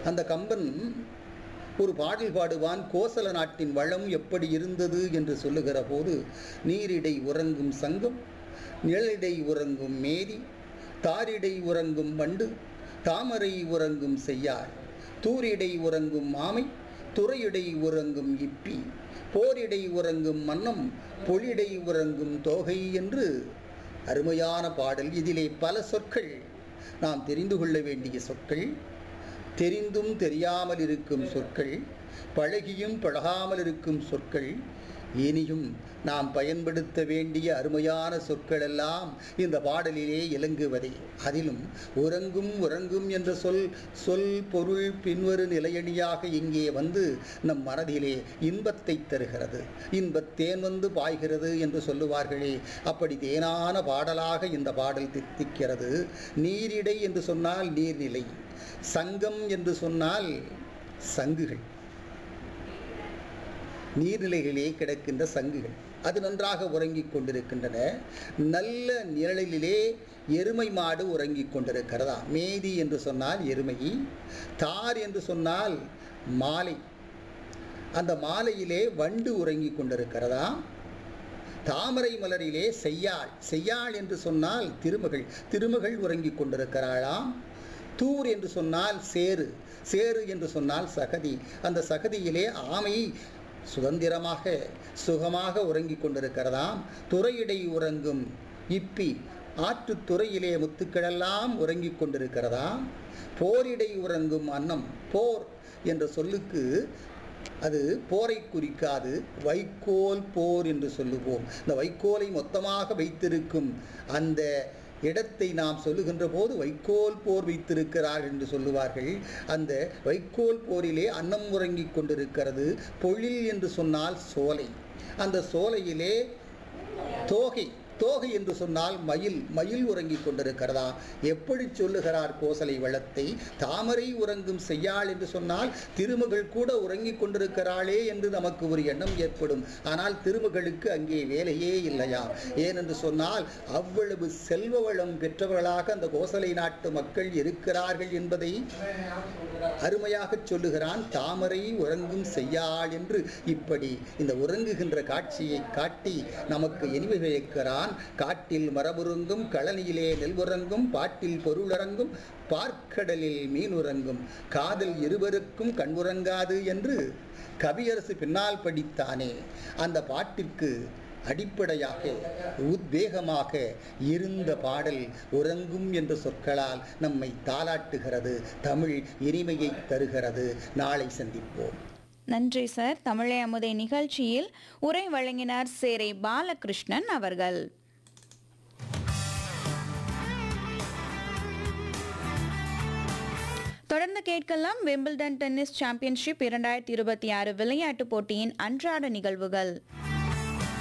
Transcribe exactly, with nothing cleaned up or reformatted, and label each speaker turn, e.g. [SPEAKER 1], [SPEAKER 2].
[SPEAKER 1] அந்த கம்பன் ஒரு பாடல் பாடுவான், கோசல நாட்டின் வளம் எப்படி இருந்தது என்று சொல்லுகிற போது, நீரிடை உறங்கும் சங்கம், நிழலிடை உறங்கும் மேரி, தாரிடை உறங்கும் வண்டு, தாமரை உறங்கும் செய்யார், தூரிடை உறங்கும் மாமை, துறையிடை உறங்கும் இப்பி, போரிடை உறங்கும் மன்னம், பொலிடை உறங்கும் தோகை என்று அருமையான பாடல். இதிலே பல சொற்கள், நாம் தெரிந்து கொள்ள வேண்டிய சொற்கள், தெரிந்தும் தெரியாமல் இருக்கும் சொற்கள், பழகியும் பழகாமல் இருக்கும் சொற்கள், இனியும் நாம் பயன்படுத்த வேண்டிய அருமையான சொற்கள் எல்லாம் இந்த பாடலிலே இலங்குவதே. அதிலும் உறங்கும் உறங்கும் என்ற சொல் சொல் பொருள் பின்வரு நிலையணியாக இங்கே வந்து நம் மனதிலே இன்பத்தை தருகிறது. இன்பத்தேன் வந்து பாய்கிறது என்று சொல்லுவார்களே, அப்படி தேனான பாடலாக இந்த பாடல் தித்திக்கிறது. நீரிடை என்று சொன்னால் நீர்நிலை, சங்கம் என்று சொன்னால் சங்குகள், நீர்நிலைகளிலே கிடக்கின்ற சங்குகள் அது நன்றாக உறங்கிக் கொண்டிருக்கின்றன. நல்ல நிழலிலே எருமை மாடு உறங்கிக் கொண்டிருக்கிறதா. மேதி என்று சொன்னால் எருமை, தார் என்று சொன்னால் மாலை, அந்த மாலையிலே வண்டு உறங்கிக் கொண்டிருக்கிறதா. தாமரை மலரிலே செய்யாள், செய்யாள் என்று சொன்னால் திருமகள், திருமகள் உறங்கிக் கொண்டிருக்கிறாளாம். தூர் என்று சொன்னால் சேறு, சேறு என்று சொன்னால் சகதி, அந்த சகதியிலே ஆமை சுதந்திரமாக சுகமாக உறங்கிக் கொண்டிருக்கிறதாம். துறையிடை உறங்கும் இப்பி, ஆற்று துறையிலே முத்துக்களெல்லாம் உறங்கிக் கொண்டிருக்கிறதாம். போரிடை உறங்கும் அன்னம், போர் என்ற சொல்லுக்கு அது போரை குறிக்காது, வைக்கோல் போர் என்று சொல்லுவோம். இந்த வைக்கோலை மொத்தமாக வைத்திருக்கும் அந்த இடத்தை நாம் சொல்லுகின்ற போது வைக்கோல் போர் வைத்திருக்கிறார் என்று சொல்லுவார்கள். அந்த வைக்கோல் போரிலே அன்னம் உறங்கிக் கொண்டிருக்கிறது. பொழில் என்று சொன்னால் சோலை, அந்த சோலையிலே தோகை, தோகை என்று சொன்னால் மயில், மயில் உறங்கிக் கொண்டிருக்கிறதா. எப்படி சொல்லுகிறார் கோசலை வளத்தை. தாமரை உறங்கும் செய்யாள் என்று சொன்னால் திருமகள் கூட உறங்கிக் கொண்டிருக்கிறாளே என்று நமக்கு ஒரு எண்ணம் ஏற்படும். ஆனால் திருமகளுக்கு அங்கே வேலையே இல்லையா. ஏனென்று சொன்னால் அவ்வளவு செல்வ வளம் பெற்றவர்களாக அந்த கோசலை நாட்டு மக்கள் இருக்கிறார்கள் என்பதை அருமையாக சொல்லுகிறான். தாமரை உறங்கும் செய்யாள் என்று இப்படி இந்த உறங்குகின்ற காட்சியை காட்டி நமக்கு இனிமை வைக்கிறான். காட்டில் மரபுறங்கும், களனியிலே நெல்வுறங்கும், பாட்டில் பொருளரங்கும், பார்க்கடலில் மீனுறங்கும், காதல் இருவருக்கும் கண்ணுறங்காது என்று கவியரசு பின்னால் படித்தானே. அந்த பாட்டிற்கு அடிப்படையாக உத்வேகமாக இருந்த பாடல் உறங்கும் என்ற சொற்களால் நம்மை தாலாட்டுகிறது. தமிழ் இனிமையை தருகிறது. நாளை சந்திப்போம்.
[SPEAKER 2] நன்றி சார். தமிழை அமுதை நிகழ்ச்சியில் உரை வழங்கினார் சேரை பாலகிருஷ்ணன் அவர்கள். தொடர்ந்து கேட்கலாம் விம்பிள்டன் டென்னிஸ் சாம்பியன்ஷிப் இரண்டாயிரத்தி இருபத்தி ஆறு விளையாட்டுப் போட்டியின் அன்றாட நிகழ்வுகள்.